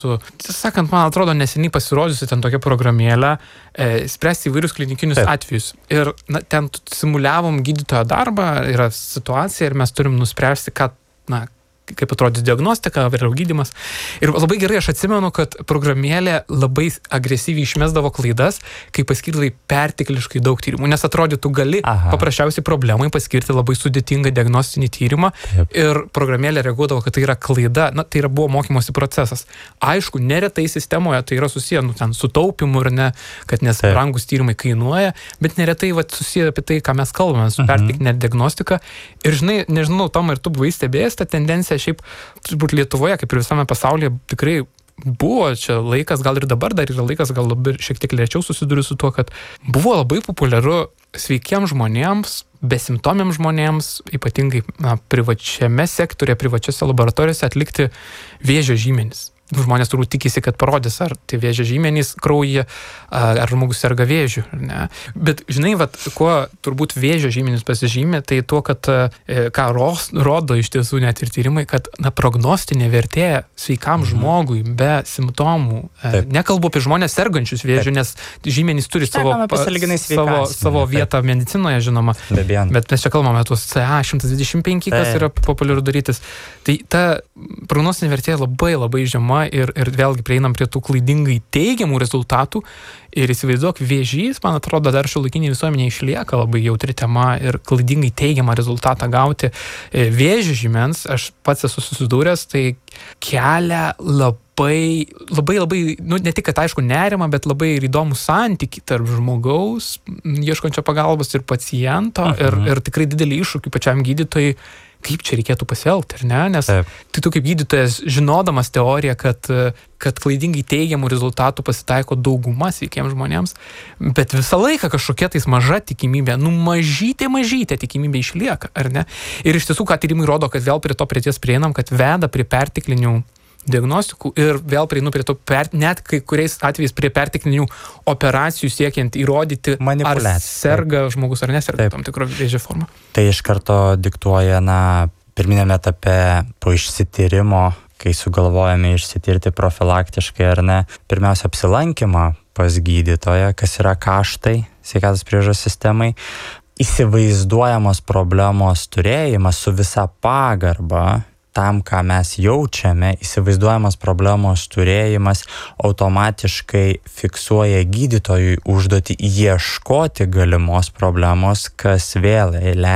Tiesą sakant, man atrodo, neseniai pasirodžiusi ten tokia programėlė spręsti įvairius klinikinius atvejus. Ir ten simuliavom gydytojo darbą, yra situacija ir mes turim nuspręsti, kaip atrodys diagnostika, vėliau gydymas. Ir labai gerai aš atsimenu, kad programėlė labai agresyviai išmesdavo klaidas, kai paskirdai pertekliškai daug tyrimų, nes atrodytų gali paprasčiausiai problemai paskirti labai sudėtingą diagnostinį tyrimą ir programėlė reaguodavo, kad tai yra klaida, tai buvo mokymosi procesas. Aišku, neretai sistemoje tai yra susiję ten su taupimu ir ne, kad nes brangus tyrimai kainuoja, bet neretai susiję apie tai, ką mes kalbame, su pertekline diagnostika. Ir žinai, nežinau, Tom, ir tu buvai stebėjęs tą tendenciją, šiaip turbūt Lietuvoje, kaip ir visame pasaulyje, tikrai buvo čia laikas, gal ir dabar dar yra laikas, gal labai šiek tiek lėčiau susiduriu su tuo, kad buvo labai populiaru sveikiems žmonėms, besimptomiams žmonėms, ypatingai privačiame sektorėje, privačiose laboratorijose atlikti vėžio žymenis. Žmonės turbūt tikisi, kad parodys, ar tie vėžio žymenys kraujyje, ar žmogus serga vėžiu, ar ne. Bet žinai, kuo turbūt vėžio žymenys pasižymė, tai tuo, kad ką rodo iš tiesų net ir tyrimai, kad prognostinė vertė sveikam žmogui be simptomų, nekalbu apie žmonės sergančius vėžiu, nes žymenys turi savo vietą medicinoje, žinoma, bet mes čia kalbame tuos CA125, kas yra populiaru darytis. Tai ta prognostinė vertė labai labai žema ir vėlgi prieinam prie tų klaidingai teigiamų rezultatų ir įsivaizduok, vėžys, man atrodo, dar šiuolaikinėje visuomenėje išlieka labai jautri tema ir klaidingai teigiamą rezultatą gauti vėžio žymens, aš pats esu susidūręs, tai kelia labai, ne tik, kad aišku nerimą, bet labai ir įdomų santykį tarp žmogaus, ieškančio pagalbos ir paciento ir tikrai didelį iššūkį pačiam gydytojui, kaip čia reikėtų pasielgti, ar ne? Nes tai tu kaip gydytojas, žinodamas teoriją, kad klaidingai teigiamų rezultatų pasitaiko dauguma sveikiems žmonėms, bet visą laiką kažkokia tais maža tikimybė, mažytė tikimybė išlieka, ar ne? Ir iš tiesų, ką tyrimai rodo, kad vėl prie to prieties prieinam, kad veda prie perteklinių diagnostikų ir vėl prieinu prie to, net kai kuriais atvejais prie perteklinių operacijų siekiant įrodyti, ar serga žmogus ar neserga tam tikro vėžio formą. Tai iš karto diktuoja, pirminėme etape po išsityrimo, kai sugalvojame išsitirti profilaktiškai ar ne, pirmiausia apsilankymą pas gydytoją, kas yra kaštai sveikatos priežiūros sistemai, įsivaizduojamos problemos turėjimas su visa pagarba tam, ką mes jaučiame, įsivaizduojamas problemos turėjimas automatiškai fiksuoja gydytojui užduotį ieškoti galimos problemos, kas vėl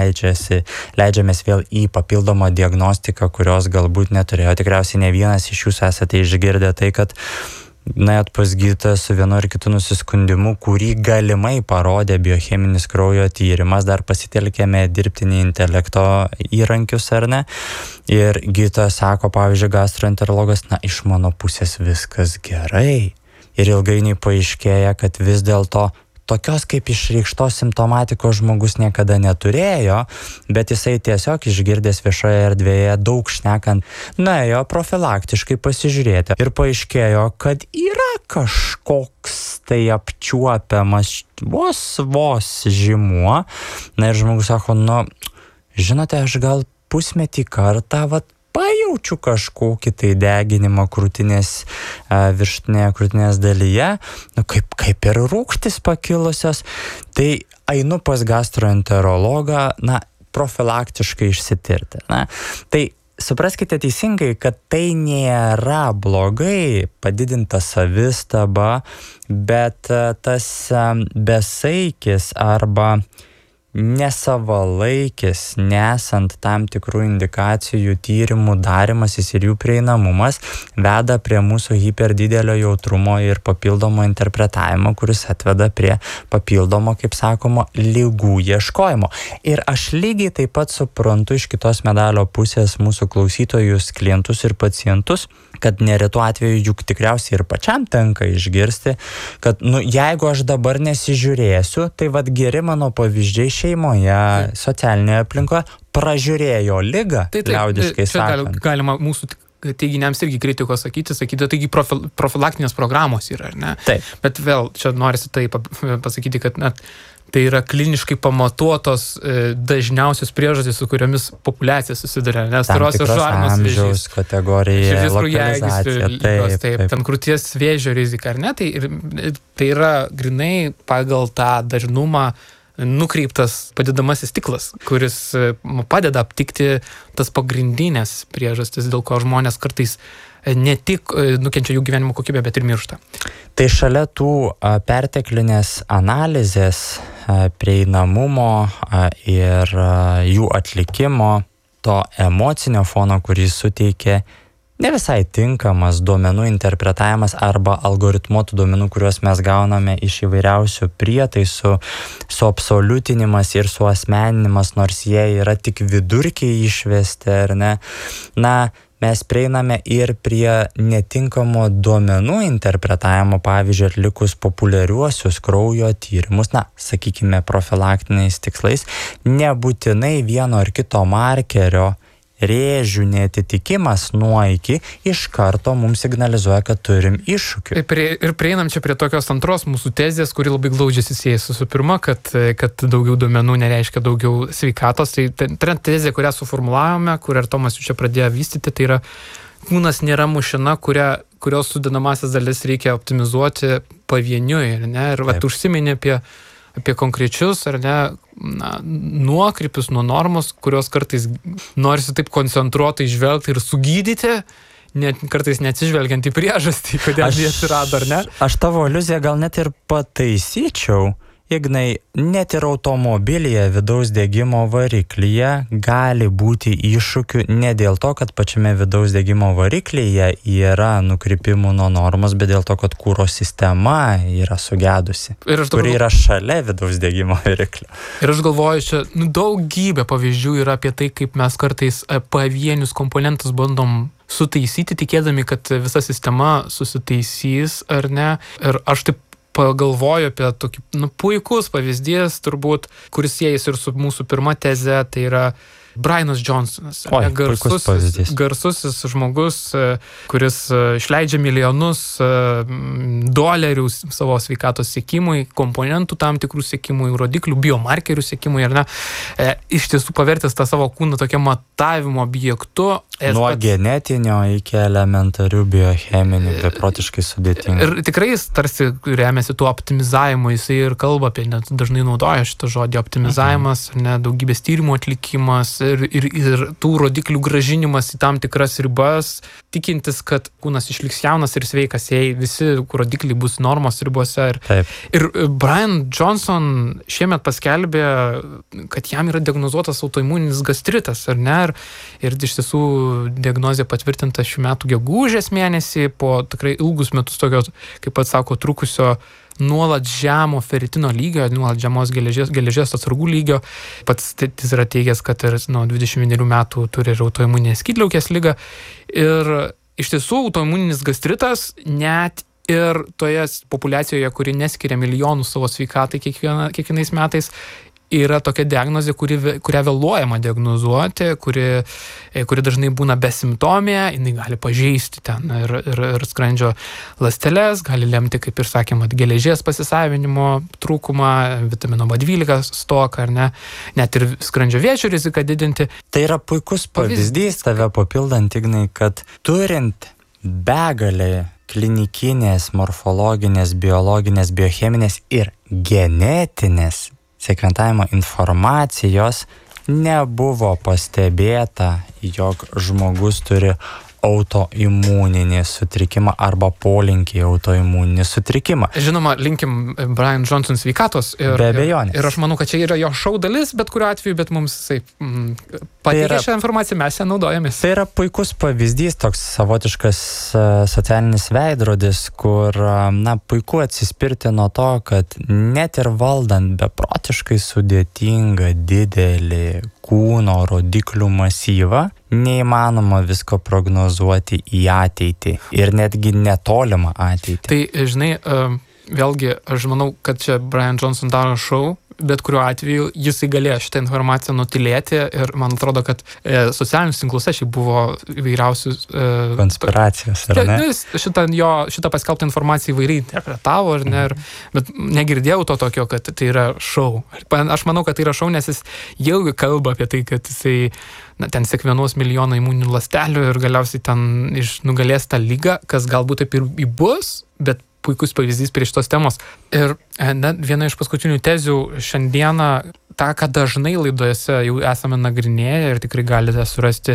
leidžiamės vėl į papildomą diagnostiką, kurios galbūt neturėjo. Tikriausiai ne vienas iš jūsų esate išgirdę tai, kad nuėjot pas gydytoją su vienu ar kitu nusiskundimu, kurį galimai parodė biocheminis kraujo tyrimas, dar pasitelkėme dirbtinį intelekto įrankius ar ne. Ir gydytojas sako, pavyzdžiui, gastroenterologas, iš mano pusės viskas gerai. Ir ilgainiui paaiškėja, kad vis dėlto tokios kaip išreikštos simptomatikos žmogus niekada neturėjo, bet jisai tiesiog išgirdęs viešoje erdvėje daug šnekant, nuėjo profilaktiškai pasižiūrėti. Ir paaiškėjo, kad yra kažkoks tai apčiuopiamas vos žymuo. Ir žmogus sako, žinote, aš gal pusmetį kartą, pajaučiu kažkokį tai deginimą krūtinės, viršutinėje krūtinės dalyje, kaip ir rūgštys pakilusios, tai einu pas gastroenterologą, profilaktiškai išsitirti. Tai supraskite teisingai, kad tai nėra blogai padidinta savistaba, bet tas besaikis arba nesavalaikis, nesant tam tikrų indikacijų tyrimų darimasis ir jų prieinamumas veda prie mūsų hiperdidelio jautrumo ir papildomo interpretavimo, kuris atveda prie papildomo, kaip sakoma, ligų ieškojimo. Ir aš lygiai taip pat suprantu iš kitos medalio pusės mūsų klausytojus, klientus ir pacientus, kad neretu atveju juk tikriausiai ir pačiam tenka išgirsti, kad jeigu aš dabar nesižiūrėsiu, tai geri mano pavyzdžiai šeimoje, socialinėje aplinkoje pražiūrėjo ligą, liaudiškai sakant. Galima mūsų teiginiams irgi kritikos sakyti, taigi profilaktinės programos yra, ar ne? Taip. Bet vėl, čia norisi tai pasakyti, kad tai yra kliniškai pamatuotos dažniausios priežastys, su kuriomis populiacija susiduria, nes storosios žarnos vėžys, kategorija, širdies kraujagyslių ligos, taip, ten krūties vėžio rizika, ar ne? Tai yra grynai pagal tą dažnumą nukreiptas padedamasis stiklas, kuris padeda aptikti tas pagrindinės priežastis, dėl ko žmonės kartais ne tik nukenčia jų gyvenimo kokybė, bet ir miršta. Tai šalia tų perteklinės analizės, prieinamumo ir jų atlikimo, to emocinio fono, kurį suteikė ne visai tinkamas duomenų interpretavimas arba algoritmuotų duomenų, kuriuos mes gauname iš įvairiausių prietaisų, suabsoliutinimas ir suasmeninimas, nors jie yra tik vidurkiai išvesti, ar ne? Mes prieiname ir prie netinkamo duomenų interpretavimo, pavyzdžiui, atlikus populiariuosius kraujo tyrimus, sakykime, profilaktiniais tikslais, nebūtinai vieno ar kito markerio rėžių netitikimas nuo iki iš karto mums signalizuoja, kad turim iššūkių. Ir prieinam čia prie tokios antros mūsų tezės, kuri labai glaudžiai susijęs su pirma, kad daugiau duomenų nereiškia daugiau sveikatos. Tai tezė, kurią suformulavome, kur ir Tomas čia pradėjo vystyti, tai yra kūnas nėra mašina, kurios sudedamąsias dalis reikia optimizuoti pavieniui, ne? Ir užsiminė apie konkrečius, ar ne, nuokrypius nuo normos, kurios kartais norisi taip koncentruotai žvelgti ir sugydyti, kartais neatsižvelgiant į priežastį, kodėl jie atsirado, ar ne? Aš tavo aliuziją gal net ir pataisyčiau. Ignai, net ir automobilyje vidaus degimo variklyje gali būti iššūkių ne dėl to, kad pačiame vidaus degimo variklyje yra nukrypimų nuo normos, bet dėl to, kad kuro sistema yra sugedusi, kuri yra šalia vidaus degimo variklio. Ir aš galvoju, čia daugybė pavyzdžių yra apie tai, kaip mes kartais pavienius komponentus bandom sutaisyti, tikėdami, kad visa sistema susitaisys, ar ne? Ir aš taip pagalvoju apie tokį puikus pavyzdys, turbūt, kuris siejasi ir su mūsų pirma teze, tai yra Brianas Johnsonas, garsusis žmogus, kuris išleidžia milijonus dolerių savo sveikatos sekimui, komponentų tam tikrų sekimui, rodiklių, biomarkerių sekimui, ar ne, iš tiesų pavertęs tą savo kūną tokia matavimo objektu. Nuo genetinio iki elementarių biocheminių, beprotiškai sudėtingų. Ir tikrai jis tarsi remiasi tuo optimizavimu, jisai ir kalba apie, net dažnai naudoja šitą žodį optimizavimas, daugybės tyrimų atlikimas ir tų rodiklių grąžinimas į tam tikras ribas, tikintis, kad kūnas išliks jaunas ir sveikas, jei visi rodikliai bus normos ribose. Ir Brian Johnson šiemet paskelbė, kad jam yra diagnozuotas autoimuninis gastritas, ar ne? Ir iš tiesų diagnozė patvirtinta šių metų gegužės mėnesį, po tikrai ilgus metus tokio, kaip pats sako, trukusio nuolat žemo feritino lygio, nuolat žemos geležies atsargų lygio. Pats jis yra teigęs, kad ir 21 metų turi ir autoimuninės skydliaukės ligą. Ir iš tiesų autoimuninis gastritas net ir toje populiacijoje, kuri neskiria milijonų savo sveikatai kiekvienais metais, yra tokia diagnozė, kurią vėluojama diagnozuoti, kuri dažnai būna besimptomė, jinai gali pažeisti ten ir skrandžio ląsteles, gali lemti, kaip ir sakėm, geležies pasisavinimo trūkumą, vitamino B12 stoką, ar ne, net ir skrandžio vėžio riziką didinti. Tai yra puikus pavyzdys tave papildant, Ignai, kad turint begalę klinikinės, morfologinės, biologinės, biocheminės ir genetinės sekventavimo informacijos nebuvo pastebėta, jog žmogus turi autoimuninį sutrikimą arba polinkį autoimuninį sutrikimą. Žinoma, linkim Brian Johnson sveikatos ir aš manau, kad čia yra jo šou dalis, bet kuriuo atveju, bet mums pateikia šią informaciją, mes ją naudojamės. Tai yra puikus pavyzdys, toks savotiškas socialinis veidrodis, kur puiku atsispirti nuo to, kad net ir valdant beprotiškai sudėtingą didelį kūno rodiklių masyvą, neįmanoma visko prognozuoti į ateitį ir netgi netolimą ateitį. Tai, žinai, vėlgi, aš manau, kad čia Brian Johnson daro šou, bet kuriuo atveju jisai galėjo šitą informaciją nutilėti ir man atrodo, kad socialinius tinkluose šiaip buvo įvairiausius konspiracijos, ar ne? Šitą paskelbtą informaciją įvairiai interpretavo, ar ne, bet negirdėjau to tokio, kad tai yra šou. Aš manau, kad tai yra šou, nes jis jau kalba apie tai, kad jisai ten sekvenuos milijoną imuninių ląstelių ir galiausiai ten nugalės tą lygą, kas galbūt taip ir bus, bet puikus pavyzdys prie šitos temos. Ir viena iš paskutinių tezių šiandieną, tą, ką dažnai laidose jau esame nagrinėję ir tikrai galite surasti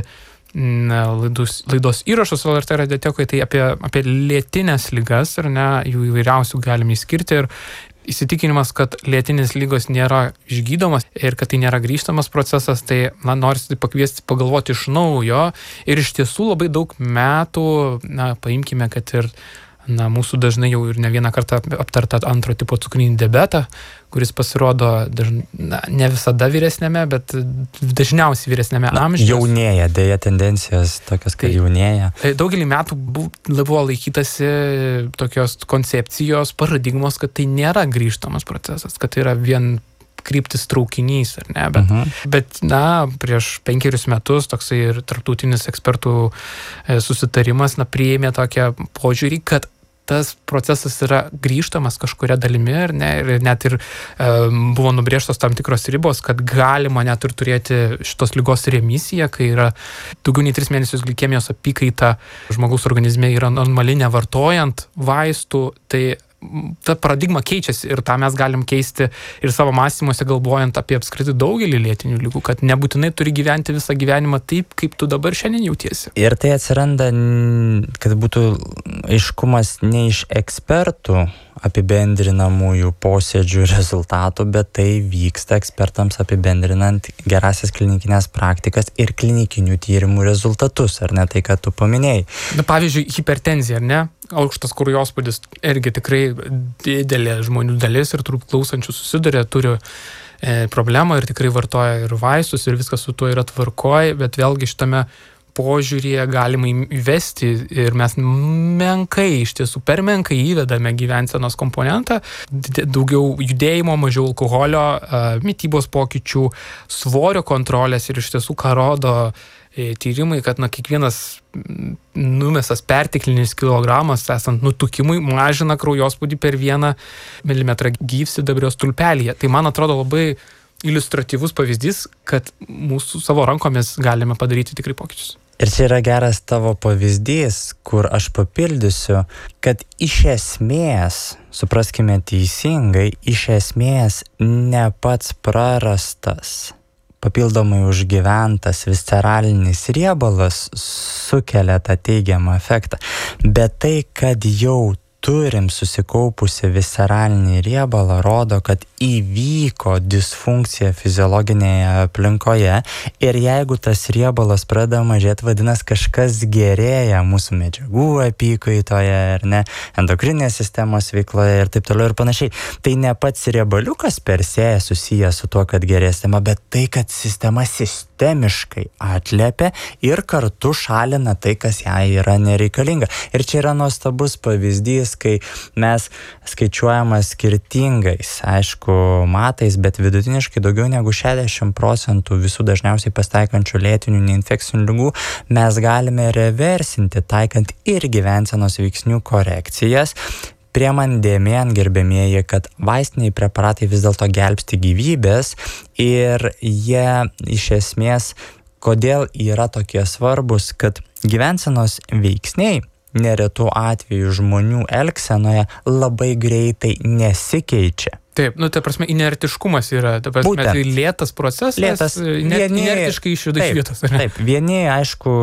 laidos įrašus LRT radiotekoje, tai apie lėtines ligas, ar ne, jų įvairiausių galime įskirti ir įsitikinimas, kad lėtinės lygos nėra išgydomas ir kad tai nėra grįžtamas procesas, tai norisi pakviesti pagalvoti iš naujo ir iš tiesų labai daug metų, paimkime, kad ir mūsų dažnai jau ir ne vieną kartą aptarta antro tipo cukrinį diabetą, kuris pasirodo ne visada vyresnėme, bet dažniausiai vyresnėme amžiuje. Jaunėja, dėja tendencijos tokios, kad jaunėja. Daugelį metų buvo laikytasi tokios koncepcijos, paradigmos, kad tai nėra grįžtamas procesas, kad tai yra vien kryptis traukinys, ar ne, bet prieš 5 metus toksai ir tarptautinis ekspertų susitarimas priėmė tokią požiūrį, kad tas procesas yra grįžtamas kažkuria dalimi, ar ne, ir net ir buvo nubrėžtos tam tikros ribos, kad galima net ir turėti šitos ligos remisiją, kai yra daugiau nei 3 mėnesius glikemijos apykaita žmogaus organizme yra normali nevartojant vaistų, tai ta paradigma keičiasi ir tą mes galim keisti ir savo mąstymuose galvojant apie apskritai daugelį lėtinių ligų, kad nebūtinai turi gyventi visą gyvenimą taip, kaip tu dabar šiandien jautiesi. Ir tai atsiranda, kad būtų aiškumas ne iš ekspertų apibendrinamųjų posėdžių rezultatų, bet tai vyksta ekspertams apibendrinant gerasias klinikinės praktikas ir klinikinių tyrimų rezultatus, ar ne, tai, ką tu paminėjai. Pavyzdžiui, hipertenzija, ar ne? Aukštas kraujospūdis irgi tikrai didelė žmonių dalis ir turbūt klausančių susiduria, turi problemą ir tikrai vartoja ir vaistus ir viskas su tuo yra tvarkoj, bet vėlgi šitame požiūrėje galima įvesti ir mes iš tiesų per menkai įvedame gyvensenos komponentą, daugiau judėjimo, mažiau alkoholio, mitybos pokyčių, svorio kontrolės ir iš tiesų, ką rodo tyrimai, kad kiekvienas numestas perteklinis kilogramas, esant nutukimui, mažina kraujospūdį per 1 milimetrą gyvsidabrio stulpelyje. Tai man atrodo labai iliustratyvus pavyzdys, kad mūsų savo rankomis galime padaryti tikrai pokyčius. Ir čia yra geras tavo pavyzdys, kur aš papildysiu, kad iš esmės, supraskime teisingai, iš esmės ne pats prarastas, papildomai užgyventas visceralinis riebalas sukelia tą teigiamą efektą, bet tai, kad jau turim susikaupusi visceralinį riebalą, rodo, kad įvyko disfunkcija fiziologinėje aplinkoje ir jeigu tas riebalas pradeda mažėti, vadinasi, kažkas gerėja mūsų medžiagų apykaitoje ir ne endokrininės sistemos veikloje ir taip toliau ir panašiai. Tai ne pats riebaliukas per se susijęs su tuo, kad gerės sistema, bet tai, kad sistema sistemiškai atliepia ir kartu šalina tai, kas jai yra nereikalinga. Ir čia yra nuostabus pavyzdys, kai mes skaičiuojame skirtingais, aišku, matais, bet vidutiniškai daugiau negu 60% visų dažniausiai pasitaikančių lėtinių neinfekcinių ligų mes galime reversinti, taikant ir gyvensenos veiksnių korekcijas, priemant dėmėn, gerbėmieji, kad vaistiniai preparatai vis dėlto gelbsti gyvybės ir jie iš esmės, kodėl yra tokie svarbus, kad gyvensenos veiksniai neretų atveju žmonių elgsenoje labai greitai nesikeičia. Taip, ta prasme, inertiškumas yra, ta prasme, tai lėtas procesas, inertiškai išjuda iš vietos. Taip, vieni, aišku,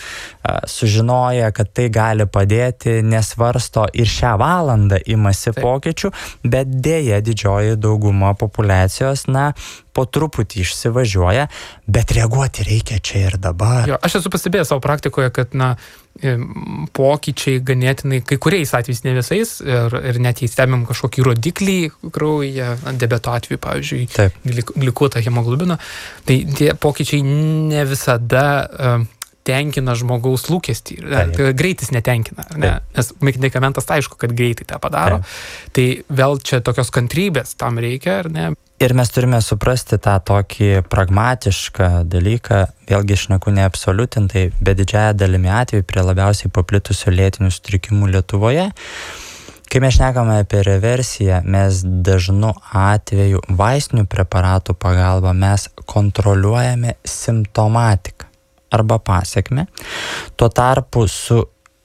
sužinoja, kad tai gali padėti, nesvarsto ir šią valandą imasi pokyčių, bet dėja didžioji dauguma populiacijos, po truputį išsivažiuoja, bet reaguoti reikia čia ir dabar. Jo, aš esu pastebėjęs savo praktikoje, kad pokyčiai ganėtinai, kai kuriais atvejais ne visais, ir net jei stebim kažkokį rodiklį kraujyje, diabeto atveju, pavyzdžiui, glikuotą hemoglobiną, tai tie pokyčiai ne visada tenkina žmogaus lūkestį. Greitis netenkina, ar ne? Nes medikamentas aišku, kad greitai tą padaro. Tai vėl čia tokios kantrybės tam reikia, ar ne? Ir mes turime suprasti tą tokį pragmatišką dalyką, vėlgi šneku neabsoliutintai, bet didžiąją dalimi atveju prie labiausiai paplitusių lėtinių sutrikimų Lietuvoje. Kai mes šnekame apie reversiją, mes dažnu atveju vaistinių preparatų pagalba mes kontroliuojame simptomatiką arba pasekmę. Tuo tarpu su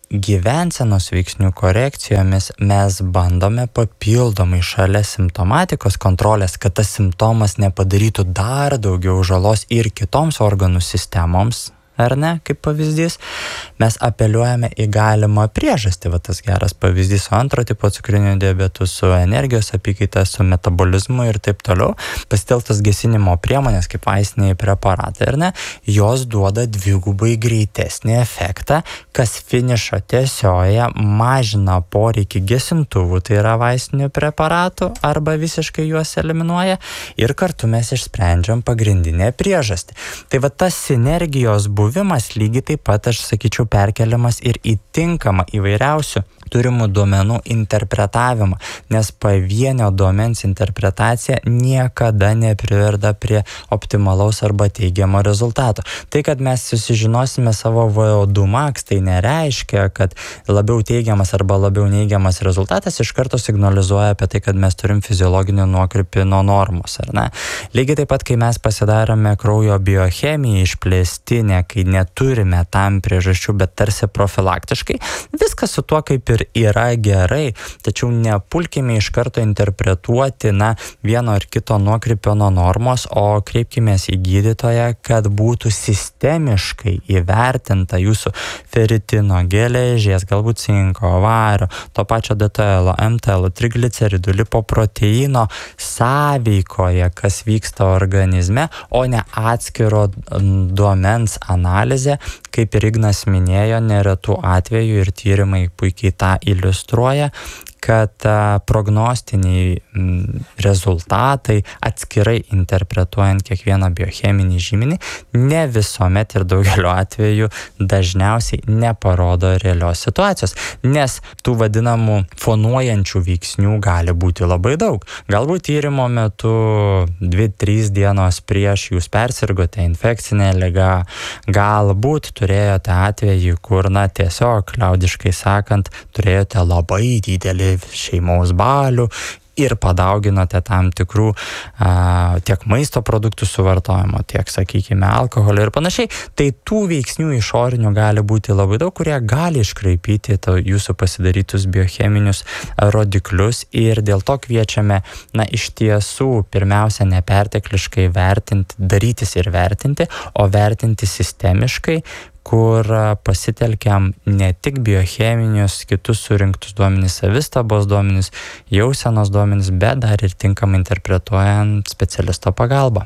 gyvensenos veiksnių korekcijomis mes bandome papildomai šalia simptomatikos kontrolės, kad tas simptomas nepadarytų dar daugiau žalos ir kitoms organų sistemoms, ar ne, kaip pavyzdys, mes apeliuojame į galimą priežastį, va tas geras pavyzdys su antro tipo cukriniu diabetu, su energijos apykaita, su metabolizmu ir taip toliau, pasitelktos gesinimo priemonės kaip vaistiniai preparatai, ar ne, jos duoda dvigubai greitesnį efektą, kas finišo tiesioje mažina poreikį gesintuvų, tai yra vaistinių preparatų, arba visiškai juos eliminuoja ir kartu mes išsprendžiam pagrindinę priežastį. Tai va tas sinergijos buvimas lygiai taip pat, aš sakyčiau, perkeliamas ir į tinkamą įvairiausių turimų duomenų interpretavimą, nes pavienio duomens interpretacija niekada nepriveda prie optimalaus arba teigiamo rezultato. Tai, kad mes susižinosime savo VO2 max, tai nereiškia, kad labiau teigiamas arba labiau neigiamas rezultatas iš karto signalizuoja apie tai, kad mes turim fiziologinį nuokrypį nuo normos, ar ne? Lygiai taip pat, kai mes pasidarome kraujo biochemiją išplėstinę, kai neturime tam priežasčių, bet tarsi profilaktiškai, viskas su tuo kaip ir yra gerai, tačiau nepulkime iš karto interpretuoti vieno ar kito nuokrypio nuo normos, o kreipkimės į gydytoją, kad būtų sistemiškai įvertinta jūsų feritino, geležies, galbūt cinko, vario, to pačio DTL, MTL, trigliceridų, lipoproteino sąveikoje, kas vyksta organizme, o ne atskiro duomens analizė, kaip ir Ignas minėjo, neretų atvejų ir tyrimai puikiai tą iliustruoja, kad prognostiniai rezultatai atskirai interpretuojant kiekvieną biocheminį žymenį ne visuomet ir daugeliu atveju dažniausiai neparodo realios situacijos, nes tų vadinamų fonuojančių veiksnių gali būti labai daug. Galbūt tyrimo metu 2-3 dienos prieš jūs persirgote infekcinę ligą, galbūt turėjote atvejį, kur tiesiog liaudiškai sakant, turėjote labai didelį šeimos balių ir padauginote tam tikrų tiek maisto produktų suvartojimo, tiek, sakykime, alkoholio ir panašiai. Tai tų veiksnių išorinių gali būti labai daug, kurie gali iškraipyti jūsų pasidarytus biocheminius rodiklius ir dėl to kviečiame, iš tiesų, pirmiausia, nepertekliškai vertinti, darytis ir vertinti, o vertinti sistemiškai, kur pasitelkiam ne tik biocheminius, kitus surinktus duomenis, savistabos duomenis, jausenos duomenis, bet dar ir tinkamai interpretuojant specialisto pagalbą.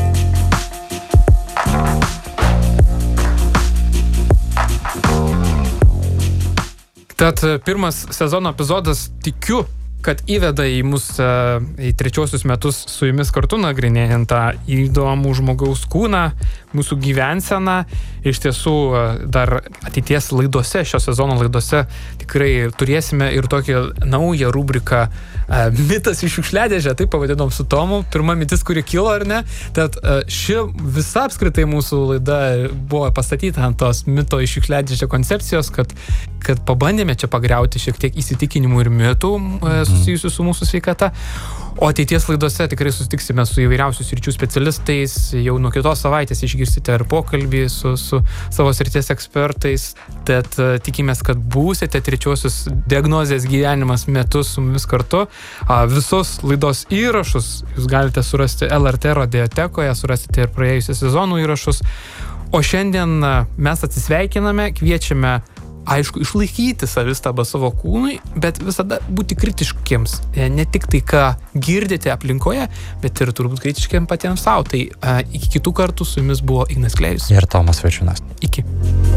Tad pirmas sezono epizodas, tikiu, kad įveda į mus į trečiosius metus su jumis kartu nagrinėjant tą įdomų žmogaus kūną, mūsų gyvenseną. Iš tiesų, dar ateities laidose, šio sezono laidose tikrai turėsime ir tokią naują rubriką mitas iš šiukšliadėžę, taip pavadinom su Tomu. Pirma mintis, kuri kilo, ar ne? Tad ši visa apskritai mūsų laida buvo pastatyta ant tos mito iš šiukšliadėžę koncepcijos, kad pabandėme čia pagriauti šiek tiek įsitikinimų ir mitų susijusių su mūsų sveikata. O ateities laidose tikrai susitiksime su įvairiausių sričių specialistais. Jau nuo kitos savaitės išgirsite ir pokalbį su savo srities ekspertais. Tad tikimės, kad būsite trečiosius diagnozės gyvenimas metus su mumis kartu. Visos laidos įrašus jūs galite surasti LRT radiotekoje, surasite ir praėjusią sezonų įrašus. O šiandien mes atsisveikiname, kviečiame aišku, išlaikyti savistabą savo kūnui, bet visada būti kritiškiems. Ne tik tai, ką girdite aplinkoje, bet ir turbūt kritiškiam patiems savo. Tai iki kitų kartų su jumis buvo Ignas Klėjus ir Tomas Vaičiūnas. Iki.